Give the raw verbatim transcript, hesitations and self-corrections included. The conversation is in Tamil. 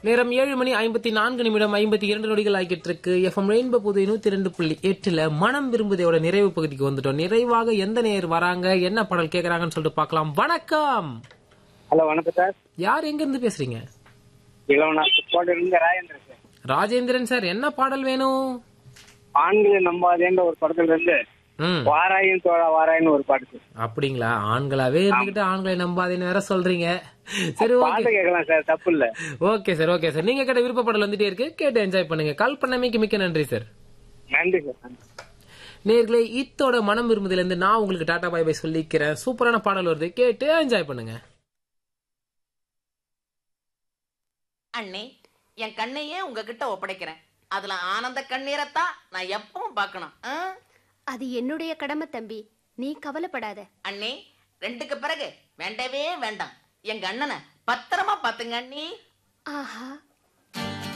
நேரம் ஏழு மணி ஐம்பத்தி நான்கு நிமிடம் ஐம்பத்தி இரண்டு நொடிகள் ஆகிட்டு இருக்கு. எஃப்எம் ரெயின்போ புது நூத்தி இரண்டு புள்ளி எட்டுல மனம் விரும்புதையோட நிறைவு பகுதிக்கு வந்துட்டோம். நிறைவாக எந்த நேர் வராங்க, என்ன பாடல் கேக்குறாங்கன்னு சொல்லிட்டு பார்க்கலாம். வணக்கம். ஹலோ, வணக்கம் சார். யார் எங்க இருந்து பேசுறீங்க? ராஜேந்திரன் சார். ராஜேந்திரன் சார், என்ன பாடல் வேணும்? ஆண்களை நம்பாதேன்ற ஒரு படத்துல இருந்து வாராயின் தோழா வாராயின்னு ஒரு பாட்டு. அப்படிங்களா? ஆண்களாவே இருந்துகிட்டு ஆண்களை நம்பாதேன்னு வேற சொல்றீங்க. சரி, பாட்டு கேட்கலாம் சார், தப்பு இல்ல. Okay sir, okay sir. நீங்க கேட்ட விருப்ப பாடல் வந்துட்டே இருக்கு, கேட்டு என்ஜாய் பண்ணுங்க. கால் பண்ணமைக்கு மிக்க நன்றி சார். நன்றி சார். நேர்களே, இத்தோட மனம் விரும்புதுல இருந்து நான் உங்களுக்கு டாடா பாய் பாய் சொல்லிக்கிறேன். சூப்பரான பாடல் வருது, கேட்டு என்ஜாய் பண்ணுங்க. அண்ணே, என் கண்ணையே உங்ககிட்ட ஒப்படைக்கிறேன். அதுல ஆனந்த கண்ணீரத்தான் நான் எப்பவும் பார்க்கணும். அது என்னுடைய கடமை தம்பி, நீ கவலைப்படாத. அண்ணே, ரெண்டுக்கு பிறகு வேண்டவே வேண்டாம். எங்க அண்ணனை பத்திரமா பாத்துங்க அண்ணி. ஆஹா,